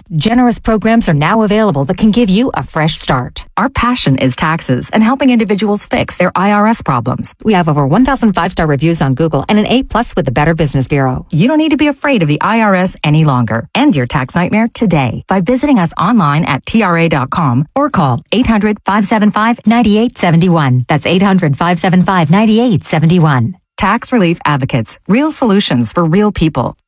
Generous programs are now available that can give you a fresh start. Our passion is taxes and helping individuals fix their IRS problems. We have over 1,000 five-star reviews on Google and an A+ with the Better Business Bureau. You don't need to be afraid of the IRS any longer. End your tax nightmare today by visiting us online at TRA.com or call 800-575-9871. That's 800-575-9871. Tax Relief Advocates. Real solutions for real people.